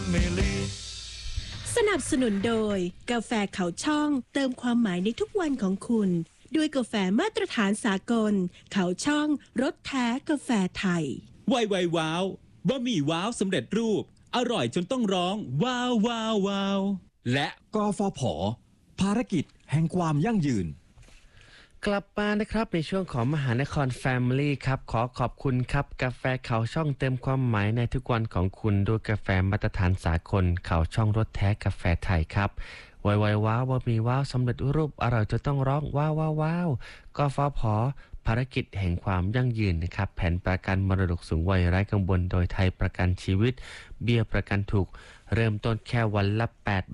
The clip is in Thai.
Family สนับสนุนโดยกาแฟเขาช่องเติมความหมายในทุกวันของคุณด้วยกาแฟมาตรฐานสากลเขาช่องรสแท้กาแฟไทยไวว้าวบะหมี่ว้าวสำเร็จรูปอร่อยจนต้องร้องว้าวว้าวว้าวและกฟผ.ภารกิจแห่งความยั่งยืนกลับมานะครับในช่วงของมหานคร Family ครับขอขอบคุณครับกาแฟเขาช่องเติมความหมายในทุกวันของคุณด้วยกาแฟมาตรฐานสากลเขาช่องรสแท้กาแฟไทยครับไวว้าวบะหมี่ว้าวสำเร็จรูปอร่อยจะต้องร้องว้าวว้าวว้าวกฟผ.ภารกิจแห่งความยั่งยืนนะครับแผนประกันมรดกสูงวัยไร้กังวลโดยไทยประกันชีวิตเบี้ยประกันถูกเริ่มต้นแค่วันละ8